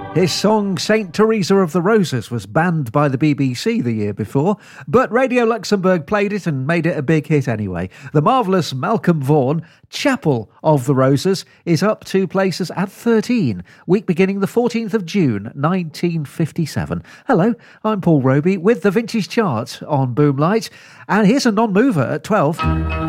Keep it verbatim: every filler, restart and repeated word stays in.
His song Saint Teresa of the Roses was banned by the B B C the year before, but Radio Luxembourg played it and made it a big hit anyway. The marvellous Malcolm Vaughan, Chapel of the Roses, is up two places at thirteen, week beginning the fourteenth of June, nineteen fifty-seven. Hello, I'm Paul Roby with the Vintage Chart on Boomlight, and here's a non-mover at twelve.